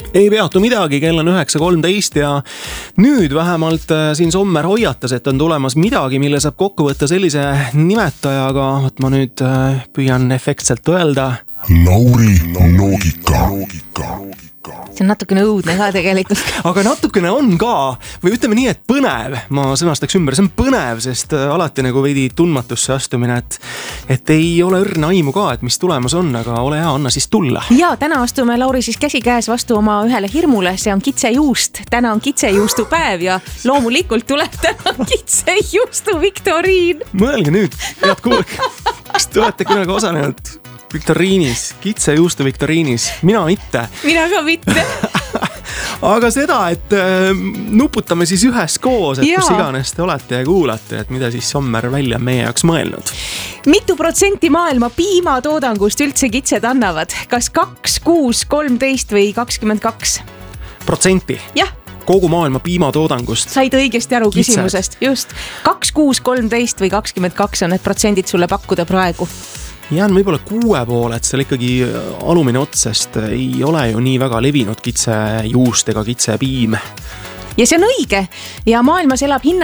Ei peatu midagi, kell on 9.13 ja nüüd vähemalt siin Sommer hoiatas, et on tulemas midagi, mille saab kokku võtta sellise nimetajaga, et ma nüüd püüan efektselt öelda. Lauri loogika. See on natukene õudne ka tegelikult. Aga natukene on ka, või ütleme nii, et põnev, ma sõnastaks ümber, see on põnev, sest alati nagu veidi tundmatusse astumine, et ei ole õrna aimu ka, et mis tulemas on, aga ole hea, anna siis tulla. Ja täna astume, Lauri, siis käsi käes vastu oma ühele hirmule, see on kitsejuust. Täna on kitsejuustu päev ja loomulikult tuleb täna kitsejuustu viktoriin. Mõelge nüüd, head kuulge, kas te olete kunagi osalenud viktoriinis, kitsejuustu viktoriinis? Mina mitte. Mina ka mitte. Aga seda, et nuputame siis üheskoos, et kus iganes te olete ja kuulate, et mida siis Sommer välja meie jaoks mõelnud. Mitu protsenti maailma piimatoodangust üldse kitsed annavad? Kas 2, 6, 13 või 22? Protsenti? Jah. Kogu maailma piimatoodangust. Said õigesti aru küsimusest. Just. 2, 6, 13 või 22 on need protsendid sulle pakkuda praegu. Jään võib-olla 6 poole, et seal ikkagi alumine otsest ei ole ju nii väga levinud kitsejuust ega kitsepiim. Ja see on õige ja maailmas elab